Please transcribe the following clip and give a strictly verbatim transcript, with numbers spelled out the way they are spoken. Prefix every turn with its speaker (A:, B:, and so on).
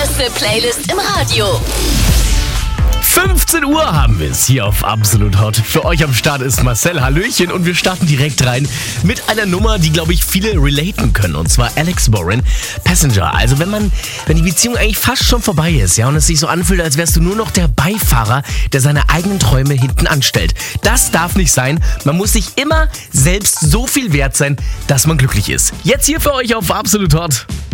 A: beste Playlist im Radio.
B: fünfzehn Uhr haben wir es hier auf Absolut Hot. Für euch am Start ist Marcel, Hallöchen, und wir starten direkt rein mit einer Nummer, die, glaube ich, viele relaten können, und zwar Alex Warren, Passenger. Also wenn man, wenn die Beziehung eigentlich fast schon vorbei ist, ja, und es sich so anfühlt, als wärst du nur noch der Beifahrer, der seine eigenen Träume hinten anstellt. Das darf nicht sein. Man muss sich immer selbst so viel wert sein, dass man glücklich ist. Jetzt hier für euch auf Absolut Hot.